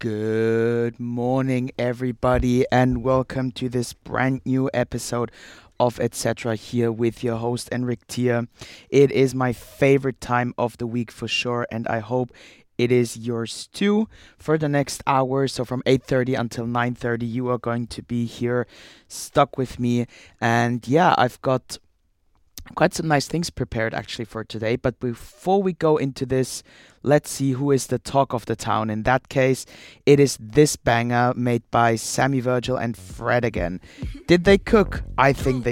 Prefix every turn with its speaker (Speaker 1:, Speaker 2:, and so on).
Speaker 1: Good morning, everybody, and welcome to this brand new episode of Etc. here with your host, Enric Tier. It is my favorite time of the week for sure, and I hope it is yours too for the next hour. So from 8:30 until 9:30, you are going to be here stuck with me. And yeah, I've got quite some nice things prepared actually for today. But before we go into this, let's see who is the talk of the town. In that case, it is this banger made by Sammy Virgil and Fred again. Did they cook? I think they